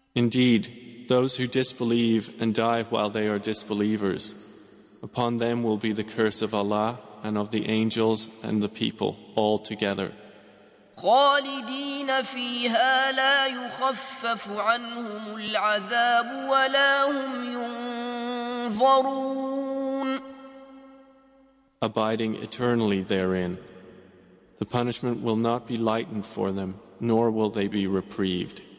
Indeed, those who disbelieve and die while they are disbelievers, upon them will be the curse of Allah and of the angels and the people all together. خالدين فيها لا يخفف عنهم العذاب ولا هم ينظرون. Abiding eternally therein, the punishment will not be lightened for them, nor will they be reprieved.